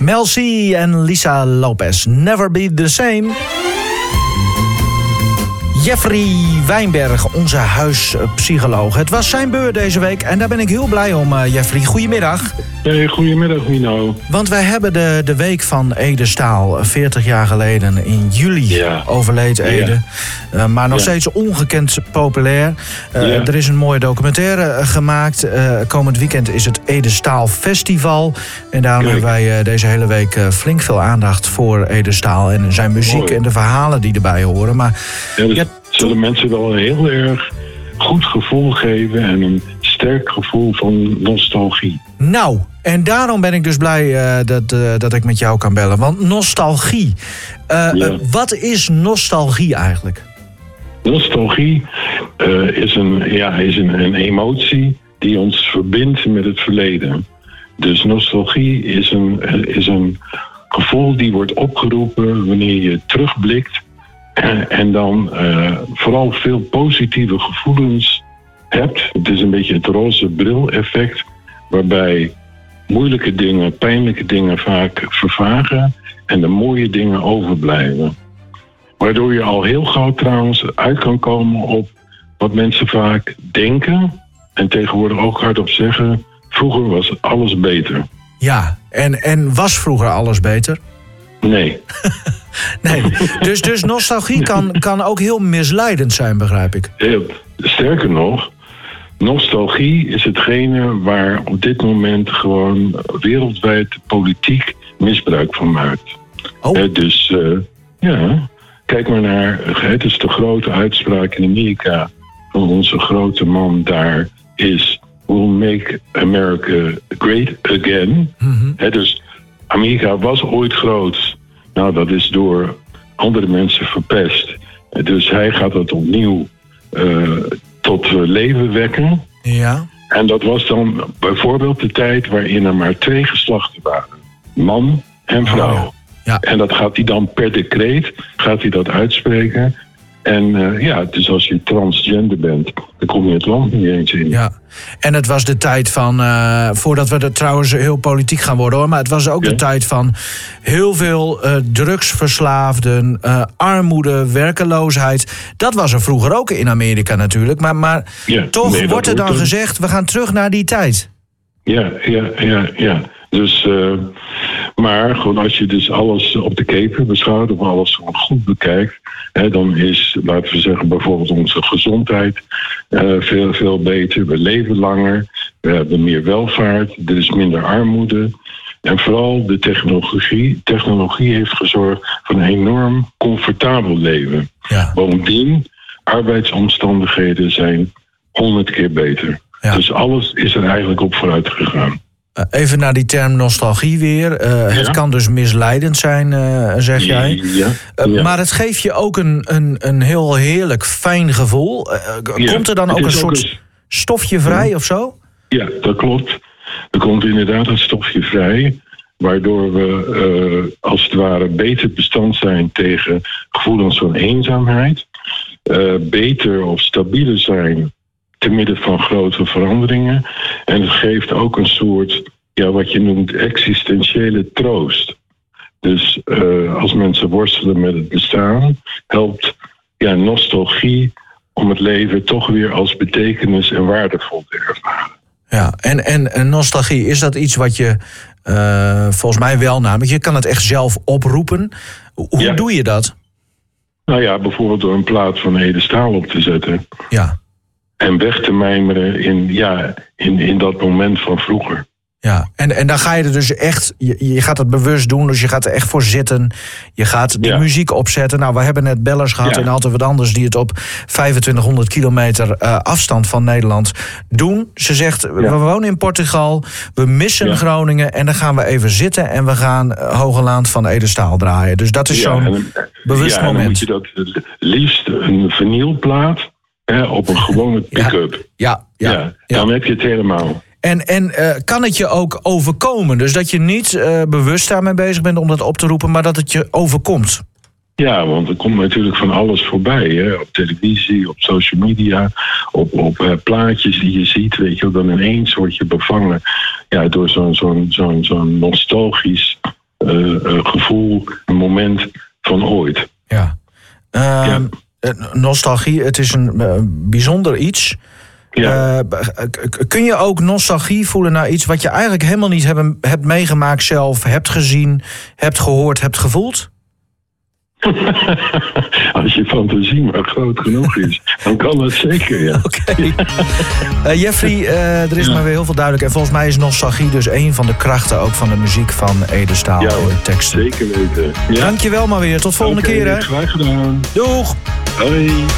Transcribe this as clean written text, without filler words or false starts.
Mel C en Lisa Lopez. Never Be The Same. Jeffrey Wijnberg, onze huispsycholoog. Het was zijn beurt deze week en daar ben ik heel blij om, Jeffrey. Goedemiddag. Hey, goedemiddag, Nino. Want wij hebben de week van Ede Staal. 40 jaar geleden in juli overleed Ede. Maar nog steeds ongekend populair. Er is een mooie documentaire gemaakt. Komend weekend is het Ede Staal Festival. En daarom hebben wij deze hele week flink veel aandacht voor Ede Staal. En zijn muziek en de verhalen die erbij horen. Maar zullen mensen wel een heel erg goed gevoel geven en een sterk gevoel van nostalgie. Nou, en daarom ben ik dus blij dat ik met jou kan bellen. Want nostalgie. Wat is nostalgie eigenlijk? Nostalgie is een emotie die ons verbindt met het verleden. Dus nostalgie is een gevoel die wordt opgeroepen wanneer je terugblikt. En dan vooral veel positieve gevoelens hebt. Het is een beetje het roze bril effect, waarbij moeilijke dingen, pijnlijke dingen vaak vervagen en de mooie dingen overblijven. Waardoor je al heel gauw trouwens uit kan komen op wat mensen vaak denken en tegenwoordig ook hardop zeggen: vroeger was alles beter. Ja, en was vroeger alles beter? Nee. Nee. Dus nostalgie kan ook heel misleidend zijn, begrijp ik. Sterker nog, nostalgie is hetgene waar op dit moment gewoon wereldwijd politiek misbruik van maakt. Dus kijk maar naar, het is de grote uitspraak in Amerika van onze grote man daar is: we'll make America great again. Mm-hmm. Dus Amerika was ooit groot. Nou, dat is door andere mensen verpest. Dus hij gaat het opnieuw tot leven wekken. Ja. En dat was dan bijvoorbeeld de tijd waarin er maar 2 geslachten waren. Man en vrouw. Oh, ja. En dat gaat hij dan per decreet uitspreken. En dus als je transgender bent, dan kom je het land niet eens in. Ja, en het was de tijd van, voordat we er trouwens heel politiek gaan worden hoor, maar het was ook de tijd van heel veel drugsverslaafden, armoede, werkeloosheid. Dat was er vroeger ook in Amerika natuurlijk, maar toch wordt er dan gezegd, we gaan terug naar die tijd. Ja. Dus, maar gewoon als je dus alles op de keper beschouwt of alles gewoon goed bekijkt, dan is, laten we zeggen, bijvoorbeeld onze gezondheid veel, veel beter. We leven langer, we hebben meer welvaart, er is minder armoede. En vooral de technologie heeft gezorgd voor een enorm comfortabel leven. Ja. Bovendien, arbeidsomstandigheden zijn 100 keer beter. Ja. Dus alles is er eigenlijk op vooruit gegaan. Even naar die term nostalgie weer. Het kan dus misleidend zijn, zeg jij. Ja. Maar het geeft je ook een heel heerlijk, fijn gevoel. Komt er dan ook een soort stofje vrij of zo? Ja, dat klopt. Er komt inderdaad een stofje vrij, waardoor we als het ware beter bestand zijn tegen gevoelens van eenzaamheid. Beter of stabieler zijn te midden van grote veranderingen. En het geeft ook een soort, wat je noemt, existentiële troost. Dus als mensen worstelen met het bestaan, helpt nostalgie om het leven toch weer als betekenis en waardevol te ervaren. Ja, en nostalgie, is dat iets wat je volgens mij wel namelijk, je kan het echt zelf oproepen. Hoe doe je dat? Nou ja, bijvoorbeeld door een plaat van Ede Staal op te zetten. Ja. En weg te mijmeren in dat moment van vroeger. Ja, en dan ga je er dus echt, je gaat het bewust doen, dus je gaat er echt voor zitten. Je gaat die muziek opzetten. Nou, we hebben net bellers gehad en altijd wat anders die het op 2500 kilometer afstand van Nederland doen. Ze zegt, we wonen in Portugal, we missen Groningen en dan gaan we even zitten en we gaan Hogeland van Ede Staal draaien. Dus dat is zo'n bewust moment. Dan moet je dat liefst een vinylplaat op een gewone pick-up. Dan heb je het helemaal. En kan het je ook overkomen? Dus dat je niet bewust daarmee bezig bent om dat op te roepen, maar dat het je overkomt? Ja, want er komt natuurlijk van alles voorbij. Hè? Op televisie, op social media, op plaatjes die je ziet. Weet je, dan ineens word je bevangen door zo'n nostalgisch gevoel, een moment van ooit. Ja. Nostalgie, het is een bijzonder iets. Ja. Kun je ook nostalgie voelen naar iets wat je eigenlijk helemaal niet hebt meegemaakt zelf, hebt gezien, hebt gehoord, hebt gevoeld? Als je fantasie maar groot genoeg is, dan kan dat zeker, ja. Oké. Jeffrey, er is maar weer heel veel duidelijk. En volgens mij is nostalgie dus een van de krachten ook van de muziek van Ede Staal en de teksten. Zeker weten. Ja. Dankjewel maar weer. Tot volgende keer, hè. Graag gedaan. Doeg. Hoi.